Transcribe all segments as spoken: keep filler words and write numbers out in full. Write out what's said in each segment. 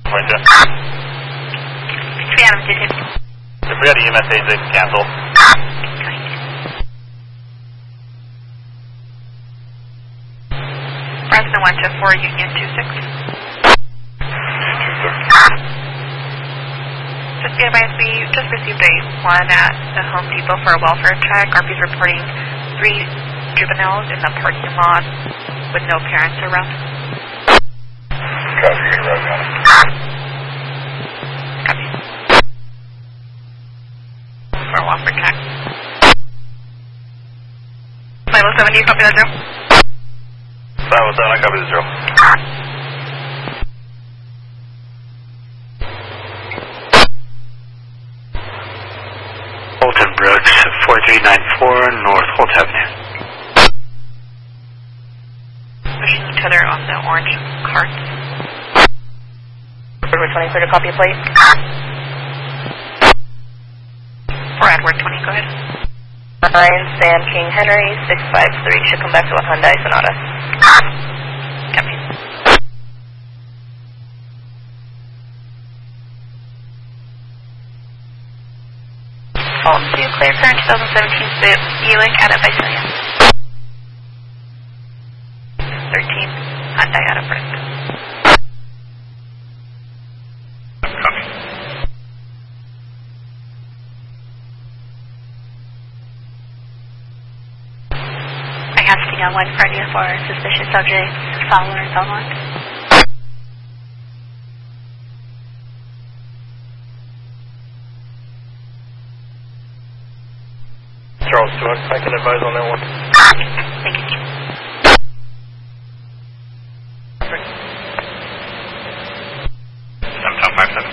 Roger. Phantom two two. If we had E M S agent, cancel. Preston one to four Union two six. Just be advised, we just received a one at the Home Depot for a welfare check. R P's reporting three juveniles in the parking lot with no parents around. Copy, get right on it. Copy. For a welfare check. five oh seven, do you copy that, Joe? five oh seven, I copy the zero. Holton Brooks, four three nine four North Holt Avenue. Pushing each other on the orange carts. Edward twenty, clear to copy a plate. For Edward twenty, go ahead. nine Sam King Henry, six five three, should come back to a Hyundai Sonata. Copy. Fulton two, clear current twenty seventeen Buick out of Visalia. thirteen, Hyundai out of Brick. Copy. I have to go one for you for suspicious subjects, Fowler and Belmont. Charles Stewart, I can advise on that one. Thank you. seven five seven.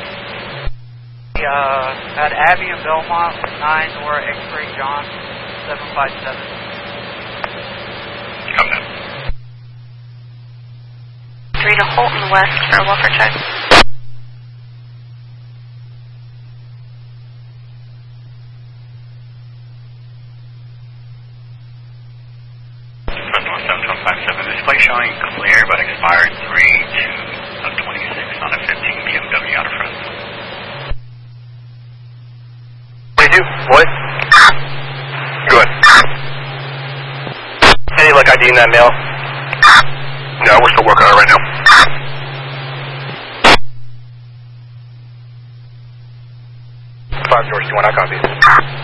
Uh, at Abbey and Belmont, nine or X-Ray John, seven five seven. Come down. Three to Holton West for a welfare check. seven five seven, display showing clear but expired three two of twenty-six on a fifteen B M W out of front. twenty-two, what? Good. Any luck IDing that male? No, we're still working on it right now. five George, do you want to copy?